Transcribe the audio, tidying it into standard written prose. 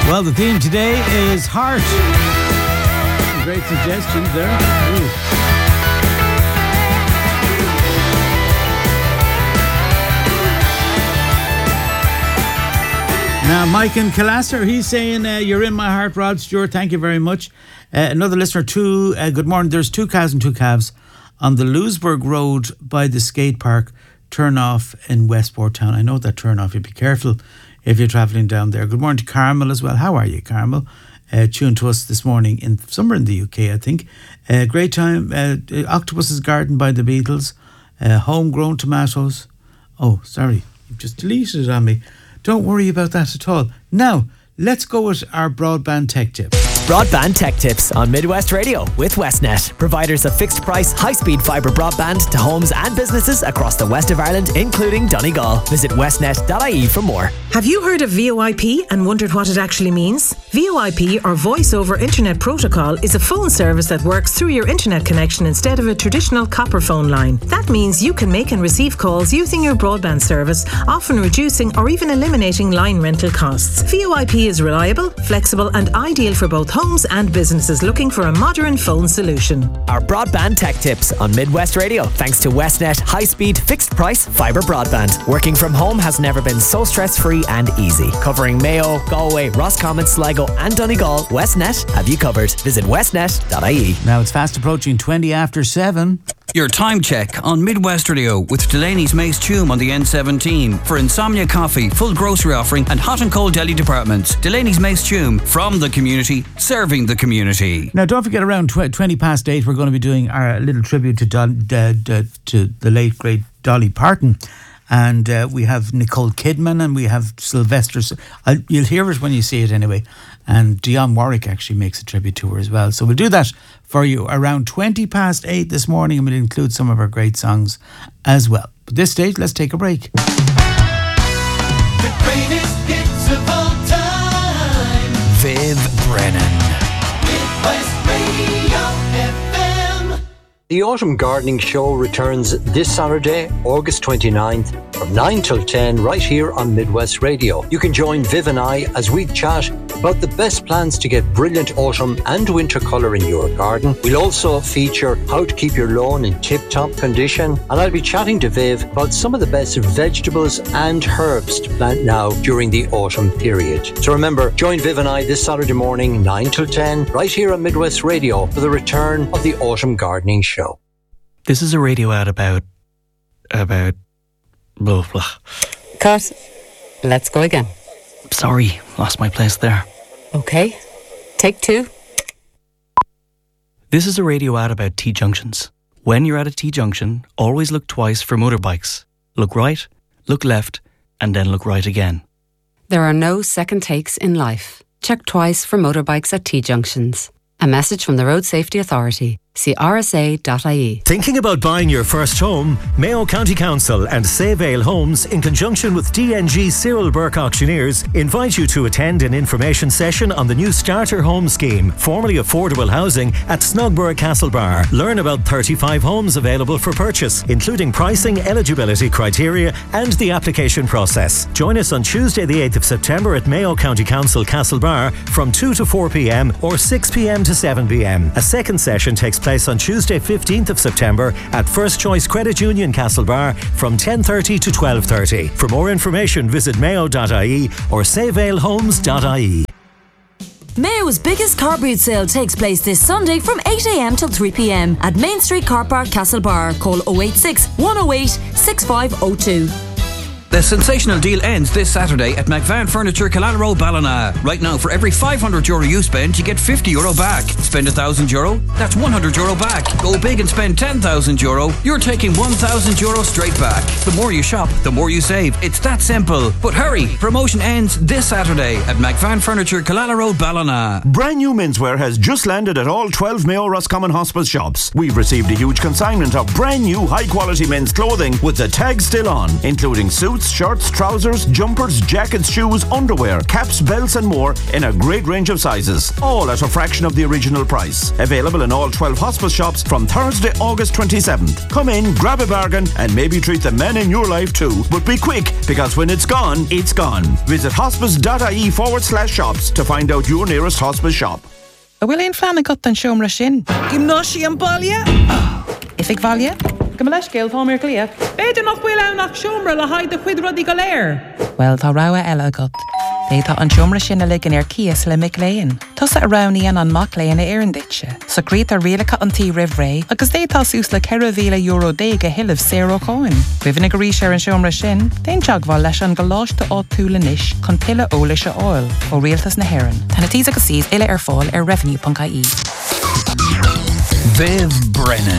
Well, the theme today is heart. Some great suggestions there. Ooh. Now, Mike in Killasser, he's saying, you're in my heart, Rod Stewart. Thank you very much. Another listener, too. Good morning. There's two cows and two calves on the Lewisburg Road by the skate park. Turn off in Westport Town. I know that turn off. You be careful if you're travelling down there. Good morning to Carmel as well. How are you, Carmel? Tuned to us this morning somewhere in the UK, I think. Great time. Octopus's Garden by the Beatles. Homegrown tomatoes. Oh, sorry. You've just deleted it on me. Don't worry about that at all. Now, let's go with our broadband tech tip. Broadband Tech Tips on Midwest Radio with Westnet, providers of fixed price, high-speed fibre broadband to homes and businesses across the west of Ireland, including Donegal. Visit westnet.ie for more. Have you heard of VoIP and wondered what it actually means? VoIP, or Voice over Internet Protocol, is a phone service that works through your internet connection instead of a traditional copper phone line. That means you can make and receive calls using your broadband service, often reducing or even eliminating line rental costs. VoIP is reliable, flexible and ideal for both homes and businesses looking for a modern phone solution. Our Broadband Tech Tips on Midwest Radio, thanks to Westnet high-speed, fixed-price fibre broadband. Working from home has never been so stress-free and easy. Covering Mayo, Galway, Roscommon, Sligo and Donegal, Westnet have you covered. Visit westnet.ie. Now it's fast approaching 20 after 7. Your time check on Midwest Radio with Delaney's Mace Tume on the N17 for Insomnia Coffee, full grocery offering and hot and cold deli departments. Delaney's Mace Tume, from the community, serving the community. Now don't forget, around 20 past 8 we're going to be doing our little tribute to the late great Dolly Parton. And we have Nicole Kidman and we have Sylvester. You'll hear it when you see it anyway. And Dionne Warwick actually makes a tribute to her as well. So we'll do that for you around 20 past 8 this morning, and we'll include some of our great songs as well. But at this stage, let's take a break. The greatest hits of all time. Viv Brennan. Midwest Radio FM. The Autumn Gardening Show returns this Saturday, August 29th, from 9 till 10, right here on Midwest Radio. You can join Viv and I as we chat about the best plans to get brilliant autumn and winter colour in your garden. We'll also feature how to keep your lawn in tip-top condition, and I'll be chatting to Viv about some of the best vegetables and herbs to plant now during the autumn period. So remember, join Viv and I this Saturday morning, 9 till 10, right here on Midwest Radio for the return of the Autumn Gardening Show. This is a radio ad about blah, blah. Cut. Let's go again. Sorry, lost my place there. Okay. Take 2. This is a radio ad about T-junctions. When you're at a T-junction, always look twice for motorbikes. Look right, look left, and then look right again. There are no second takes in life. Check twice for motorbikes at T-junctions. A message from the Road Safety Authority. See rsa.ie. Thinking about buying your first home? Mayo County Council and Save Ale Homes, in conjunction with DNG Cyril Burke Auctioneers, invite you to attend an information session on the new Starter Home Scheme, formerly affordable housing, at Snugborough Castlebar. Learn about 35 homes available for purchase, including pricing, eligibility criteria and the application process. Join us on Tuesday the 8th of September at Mayo County Council Castlebar from 2 to 4 p.m. or 6 p.m. to 7 p.m. A second session takes place on Tuesday 15th of September at First Choice Credit Union Castlebar from 10:30 to 12:30. For more information, visit mayo.ie or savealehomes.ie. Mayo's biggest car boot sale takes place this Sunday from 8 a.m. till 3 p.m. at Main Street Car Park, Castlebar. Call 086 108 6502. The sensational deal ends this Saturday at McVan Furniture, Killala Road, Ballina. Right now, for every €500 you spend, you get €50 back. Spend €1,000, that's €100 back. Go big and spend €10,000, you're taking €1,000 straight back. The more you shop, the more you save. It's that simple. But hurry, promotion ends this Saturday at McVan Furniture, Killala Road, Ballina. Brand new menswear has just landed at all 12 Mayo Roscommon Hospice shops. We've received a huge consignment of brand new high quality men's clothing with the tag still on, including suits, boots, shirts, trousers, jumpers, jackets, shoes, underwear, caps, belts and more in a great range of sizes. All at a fraction of the original price. Available in all 12 hospice shops from Thursday, August 27th. Come in, grab a bargain and maybe treat the men in your life too. But be quick, because when it's gone, it's gone. Visit hospice.ie/shops to find out your nearest hospice shop. Bhfuil éon fleanna got an seomra sin. Gimnáisí an baile? If ag bhaile? Go leis céil tá mé clia. Beidir nach bhfuil anach seomra le haid de chuid rudí go léir. Well, tá rogha eile agat. Bétá an seomra sin a ligan ar cias le mic léin. Tusa a raníon an mac léin a éan ditse. So grét a rialacha an tí rih ré, agus détá sús le €1,000 déige hiilh zéro coin. Cuimhna go rís ar an seomra sin, déon teagháil leis an go láiste á túla níis chun pile óla se áil ó rialtas na hÉireann. Tána tí agus síos ile ar fáil ar revenue.ie. Viv Brennan.